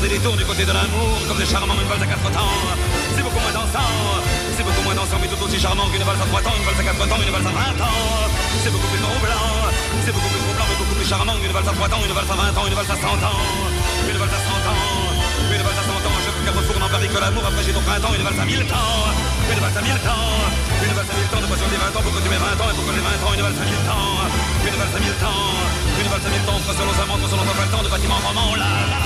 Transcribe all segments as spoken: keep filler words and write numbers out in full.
des détours du côté de l'amour, comme des charmants, une valse à quatre temps. C'est beaucoup moins dansant, c'est beaucoup moins dansant, mais tout aussi charmant qu'une valse à trois temps, une valse à quatre temps, une valse à vingt ans. C'est beaucoup plus troublant, c'est beaucoup plus troublant, mais beaucoup plus charmant qu'une valse à trois temps, une valse à vingt ans, une valse à cent ans, une valse à cent ans, une valse à cent ans. Je veux Carrefour n'en parie que l'amour, après j'ai ton printemps, une valse à mille temps, une valse à mille temps, une valse à mille temps, de passion des vingt ans, pour que tu mets vingt ans, et pour que j'ai vingt ans, une valse à mille temps, une valse à mille temps, une valse à mille temps, entre selon sa montre, selon ton temps, de bâtiment roman, la la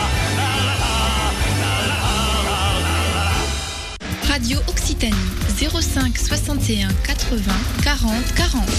Radio Occitanie, zéro cinq soixante et un quatre-vingts quarante quarante.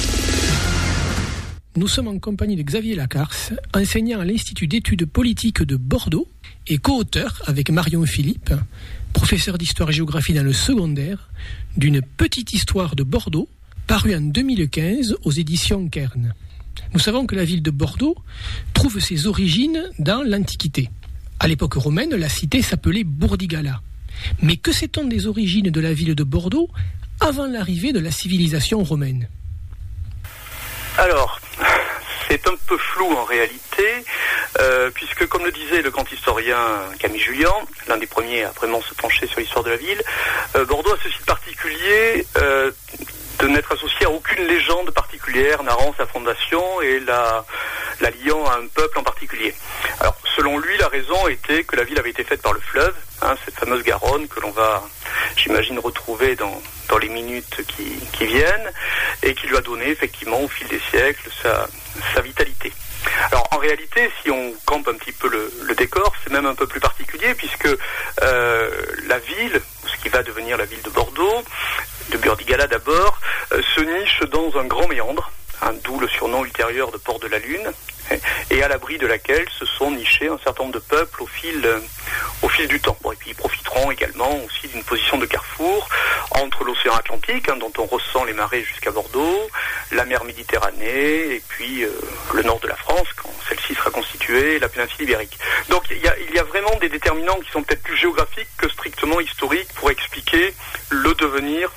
Nous sommes en compagnie de Xavier Lacarce, enseignant à l'Institut d'études politiques de Bordeaux et co-auteur avec Marion Philippe, professeur d'histoire-géographie dans le secondaire, d'une petite histoire de Bordeaux, parue en deux mille quinze aux éditions Kern. Nous savons que la ville de Bordeaux trouve ses origines dans l'Antiquité. À l'époque romaine, la cité s'appelait Bourdigala. Mais que sait-on des origines de la ville de Bordeaux avant l'arrivée de la civilisation romaine ? Alors, c'est un peu flou en réalité, euh, puisque comme le disait le grand historien Camille Jullian, l'un des premiers à vraiment se pencher sur l'histoire de la ville, euh, Bordeaux a ce site particulier euh, de n'être associé à aucune légende particulière narrant sa fondation et la, la liant à un peuple en particulier. Alors, selon lui, la raison était que la ville avait été faite par le fleuve, hein, cette fameuse Garonne que l'on va, j'imagine, retrouver dans, dans les minutes qui, qui viennent, et qui lui a donné effectivement au fil des siècles sa, sa vitalité. Alors en réalité, si on campe un petit peu le, le décor, c'est même un peu plus particulier, puisque euh, la ville, ce qui va devenir la ville de Bordeaux, de Burdigala d'abord, euh, se niche dans un grand méandre, hein, d'où le surnom ultérieur de Port de la Lune, et à l'abri de laquelle se sont nichés un certain nombre de peuples au fil, euh, au fil du temps. Bon, et puis ils profiteront également aussi d'une position de carrefour entre l'océan Atlantique, hein, dont on ressent les marées jusqu'à Bordeaux, la mer Méditerranée, et puis euh, le nord de la France, quand celle-ci sera constituée, la péninsule ibérique. Donc il y a, il y a vraiment des déterminants qui sont peut-être plus géographiques que strictement historiques pour expliquer le devenir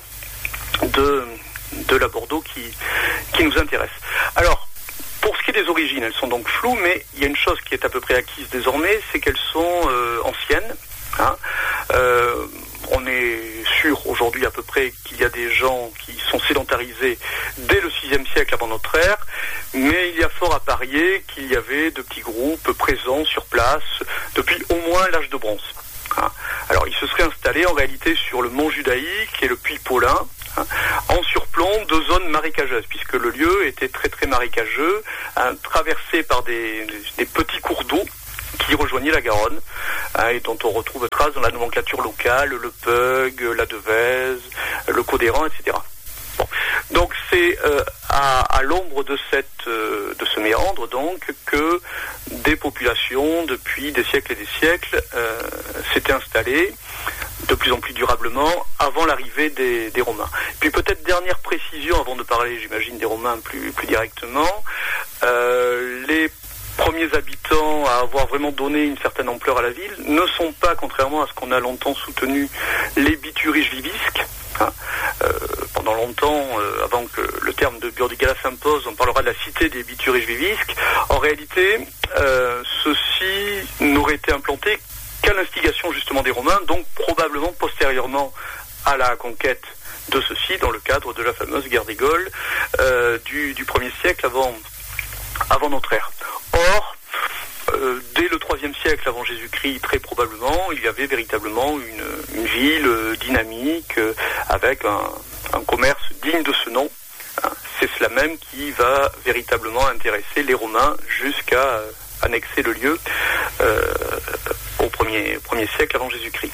de, de la Bordeaux qui, qui nous intéresse. Alors, pour ce qui est des origines, elles sont donc floues, mais il y a une chose qui est à peu près acquise désormais, c'est qu'elles sont euh, anciennes. Hein. Euh, on est sûr aujourd'hui à peu près qu'il y a des gens qui sont sédentarisés dès le sixième siècle avant notre ère, mais il y a fort à parier qu'il y avait de petits groupes présents sur place depuis au moins l'âge de bronze. Hein. Alors ils se seraient installés en réalité sur le mont Judaïque et le puy Paulin, hein, en surplomb de zones marécageuses, puisque le lieu était très très marécageux, hein, traversé par des, des petits cours d'eau qui rejoignaient la Garonne, hein, et dont on retrouve trace dans la nomenclature locale, le Peug, la Devèze, le Codéran, et cetera. Bon. Donc c'est euh, à, à l'ombre de cette euh, de ce méandre donc que des populations depuis des siècles et des siècles euh, s'étaient installées de plus en plus durablement avant l'arrivée des, des Romains. Puis peut-être dernière précision avant de parler, j'imagine, des Romains plus plus directement, euh, les premiers habitants à avoir vraiment donné une certaine ampleur à la ville ne sont pas, contrairement à ce qu'on a longtemps soutenu, les Bituriges vivisques. Hein. Euh, pendant longtemps, euh, avant que le terme de Burdigala s'impose, on parlera de la cité des Bituriges vivisques. En réalité, euh, ceux-ci n'auraient été implantés qu'à l'instigation justement des Romains, donc probablement postérieurement à la conquête de ceux-ci, dans le cadre de la fameuse guerre des Gaules euh, du, du premier siècle avant, avant notre ère. Or, euh, dès le troisième siècle avant Jésus-Christ, très probablement, il y avait véritablement une, une ville euh, dynamique, euh, avec un, un commerce digne de ce nom. Hein. C'est cela même qui va véritablement intéresser les Romains jusqu'à euh, annexer le lieu euh, au premier, premier siècle avant Jésus-Christ.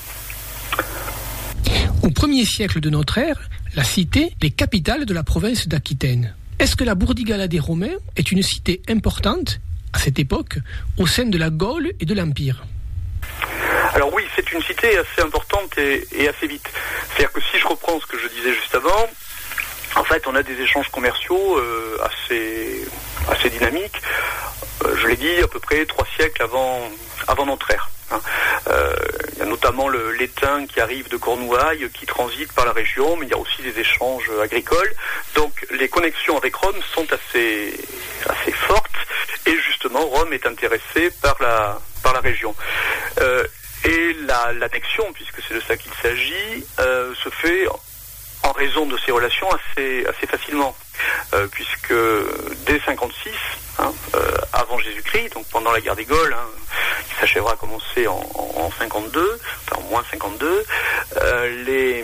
Au premier siècle de notre ère, la cité est capitale de la province d'Aquitaine. Est-ce que la Bourdigala des Romains est une cité importante à cette époque, au sein de la Gaule et de l'Empire? Alors oui, c'est une cité assez importante et, et assez vite. C'est-à-dire que si je reprends ce que je disais juste avant, en fait, on a des échanges commerciaux euh, assez, assez dynamiques. Euh, je l'ai dit, à peu près trois siècles avant, avant notre ère. Hein. Euh, il y a notamment le l'étain qui arrive de Cornouailles, qui transite par la région, mais il y a aussi des échanges agricoles. Donc les connexions avec Rome sont assez, assez fortes, et justement Rome est intéressée par la, par la région. Euh, et la, l'annexion, puisque c'est de ça qu'il s'agit, euh, se fait en raison de ces relations assez, assez facilement. Euh, puisque dès cinquante-six, hein, euh, avant Jésus-Christ, donc pendant la guerre des Gaules, hein, qui s'achèvera à commencer en, en, en cinquante-deux, enfin en moins cinquante-deux, euh, les,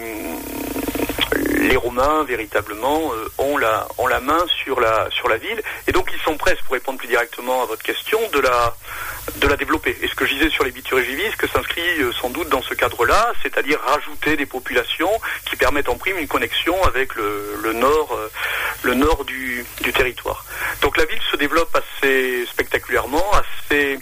les Romains véritablement euh, ont la ont la main sur la sur la ville, et donc ils sont prêts, pour répondre plus directement à votre question, de la de la développer. Et ce que je disais sur les biturigivisques s'inscrit euh, sans doute dans ce cadre-là, c'est-à-dire rajouter des populations qui permettent en prime une connexion avec le, le nord euh, le nord du, du territoire. Donc la ville se développe assez spectaculairement, assez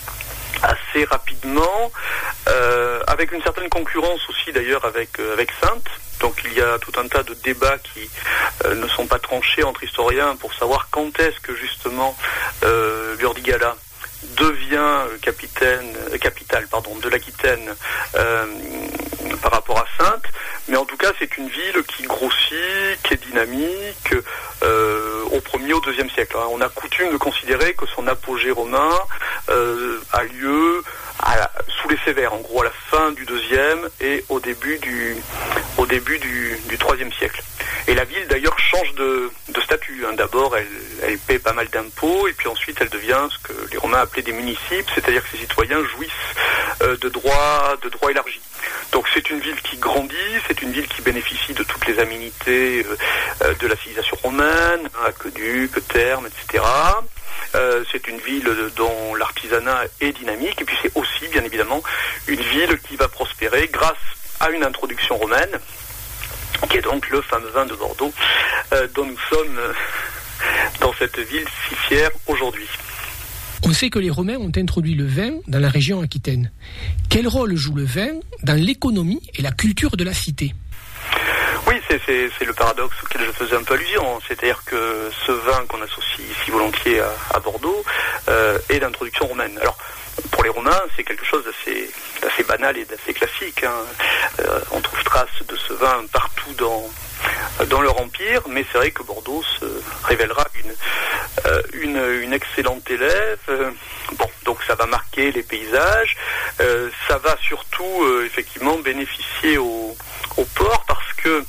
assez rapidement, euh, avec une certaine concurrence aussi d'ailleurs avec euh, avec Saintes. Donc il y a tout un tas de débats qui euh, ne sont pas tranchés entre historiens pour savoir quand est-ce que justement euh, Burdigala devient capitaine, euh, capitale pardon, de l'Aquitaine euh, par rapport à Saintes. Mais en tout cas, c'est une ville qui grossit, qui est dynamique euh, au premier, au deuxième siècle. On a coutume de considérer que son apogée romain euh, a lieu à la, sous les Sévères, en gros à la fin du deuxième et au début du au début du, du troisième siècle. Et la ville d'ailleurs change de, de statut. Hein. D'abord, elle, elle paie pas mal d'impôts, et puis ensuite elle devient ce que les Romains appelaient des municipes, c'est-à-dire que ses citoyens jouissent euh, de droits de droits élargis. Donc c'est une ville qui grandit, c'est une ville qui bénéficie de toutes les aménités euh, de la civilisation romaine, aqueducs, thermes, et cetera. Euh, c'est une ville dont l'artisanat est dynamique, et puis c'est aussi bien évidemment une ville qui va prospérer grâce à une introduction romaine, qui est donc le fameux vin de Bordeaux euh, dont nous sommes euh, dans cette ville si fière aujourd'hui. On sait que les Romains ont introduit le vin dans la région aquitaine. Quel rôle joue le vin dans l'économie et la culture de la cité ? Oui, c'est, c'est, c'est le paradoxe auquel je faisais un peu allusion. C'est-à-dire que ce vin qu'on associe si volontiers à, à Bordeaux euh, est d'introduction romaine. Alors, pour les Romains, c'est quelque chose d'assez, d'assez banal et d'assez classique. Hein. Euh, on trouve trace de ce vin partout dans, dans leur empire, mais c'est vrai que Bordeaux se révélera une, euh, une, une excellente élève. Euh, bon, donc ça va marquer les paysages. Euh, ça va surtout, euh, effectivement, bénéficier au, au port, parce que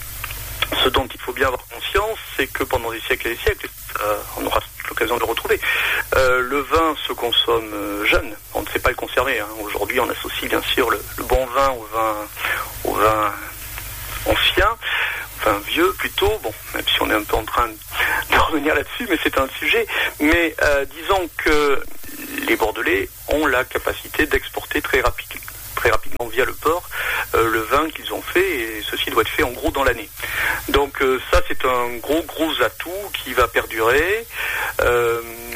ce dont il faut bien avoir conscience, c'est que pendant des siècles et des siècles, euh, on aura l'occasion de le retrouver, euh, le vin se consomme euh, jeune. On ne sait pas le conserver. Hein. Aujourd'hui, on associe bien sûr le, le bon vin au vin, au vin ancien, enfin vieux plutôt. Bon, même si on est un peu en train de revenir là-dessus, mais c'est un sujet. Mais euh, disons que les Bordelais ont la capacité d'exporter très rapidement. très rapidement via le port, euh, le vin qu'ils ont fait, et ceci doit être fait en gros dans l'année. Donc euh, ça, c'est un gros gros atout qui va perdurer. Euh,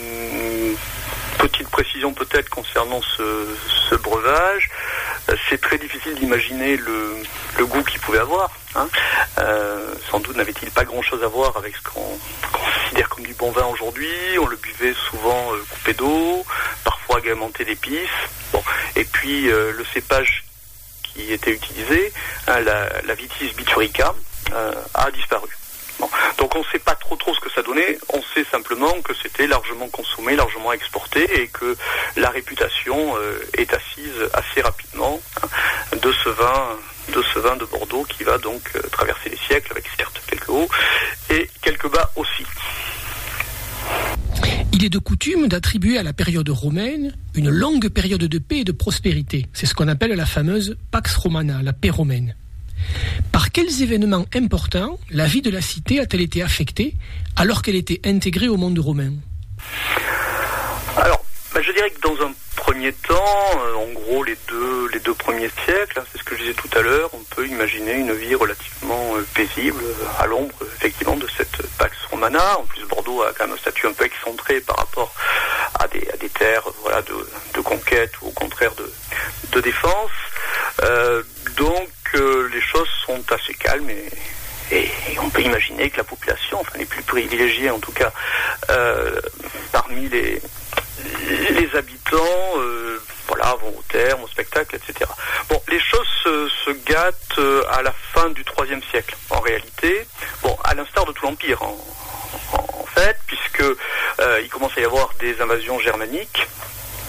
petite précision peut-être concernant ce, ce breuvage, euh, c'est très difficile d'imaginer le, le goût qu'il pouvait avoir. Hein. Euh, sans doute n'avait-il pas grand-chose à voir avec ce qu'on considère comme du bon vin aujourd'hui. On le buvait souvent euh, coupé d'eau, parfois agrémenté d'épices. Bon. Et puis euh, le cépage qui était utilisé, hein, la, la vitis biturica, euh, a disparu. Bon. Donc on ne sait pas trop trop ce que ça donnait, on sait simplement que c'était largement consommé, largement exporté, et que la réputation euh, est assise assez rapidement, hein, de ce vin de ce vin de Bordeaux qui va donc euh, traverser les siècles, avec certes quelques hauts et quelques bas aussi. Il est de coutume d'attribuer à la période romaine une longue période de paix et de prospérité. C'est ce qu'on appelle la fameuse Pax Romana, la paix romaine. Par quels événements importants la vie de la cité a-t-elle été affectée alors qu'elle était intégrée au monde romain ? Alors, bah, je dirais que dans un premier temps, euh, en gros les deux, les deux premiers siècles, hein, c'est ce que je disais tout à l'heure, on peut imaginer une vie relativement euh, paisible, euh, à l'ombre effectivement de cette Pax Romana. En plus, Bordeaux a quand même un statut un peu excentré par rapport à des, à des terres voilà, de, de conquête, ou au contraire de, de défense. Euh, donc euh, les choses sont assez calmes, et, et, et on peut imaginer que la population, enfin les plus privilégiés en tout cas, euh, parmi les, les habitants, euh, voilà, vont au terme, au spectacle, et cetera. Bon, les choses se, se gâtent euh, à la fin du troisième siècle, en réalité, bon, à l'instar de tout l'Empire, en, en, en fait, puisque euh, il commence à y avoir des invasions germaniques,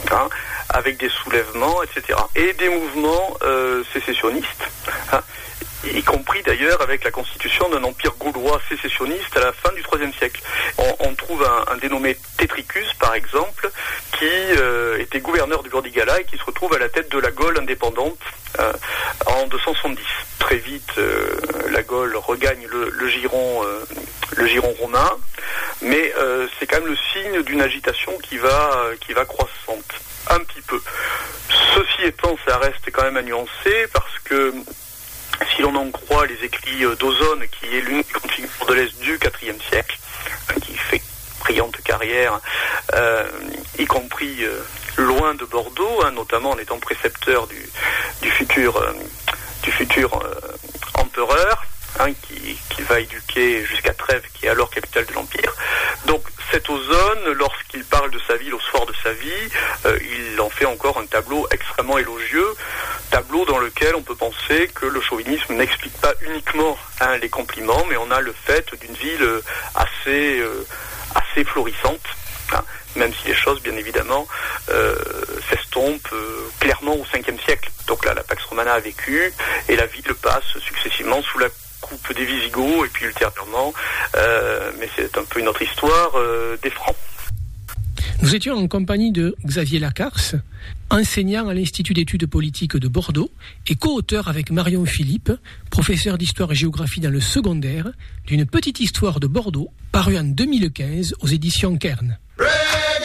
hein, avec des soulèvements, et cetera. Et des mouvements euh, sécessionnistes, hein, y compris d'ailleurs avec la constitution d'un empire gaulois sécessionniste à la fin du troisième siècle. On, on trouve un, un dénommé Tetricus, par exemple, qui euh, était gouverneur du Burdigala et qui se retrouve à la tête de la Gaule indépendante euh, en deux cent soixante-dix. Très vite, euh, la Gaule regagne le, le giron, euh, le giron romain, mais euh, c'est quand même le signe d'une agitation qui va, euh, qui va croissante, un petit peu. Ceci étant, ça reste quand même à nuancer, parce que si l'on en croit les écrits d'Ozone, qui est l'une des grandes figures bordelaises du quatrième siècle, qui fait brillante carrière, euh, y compris euh, loin de Bordeaux, hein, notamment en étant précepteur du, du futur, euh, du futur euh, empereur, hein, qui, qui va éduquer jusqu'à Trèves, qui est alors capitale de l'Empire. Donc cet Ozone, lorsqu'il parle de sa ville au soir de sa vie, euh, il en fait encore un tableau extrêmement élogieux, tableau dans lequel on peut penser que le chauvinisme n'explique pas uniquement hein, les compliments, mais on a le fait d'une ville assez, euh, assez florissante, hein, même si les choses, bien évidemment, euh, s'estompent euh, clairement au cinquième siècle. Donc là, la Pax Romana a vécu, et la ville passe successivement sous la coupe des Visigoths, et puis ultérieurement, euh, mais c'est un peu une autre histoire, euh, des Francs. Nous étions en compagnie de Xavier Lacarce, enseignant à l'Institut d'études politiques de Bordeaux et co-auteur avec Marion Philippe, professeur d'histoire et géographie dans le secondaire, d'une petite histoire de Bordeaux, parue en deux mille quinze aux éditions Kern.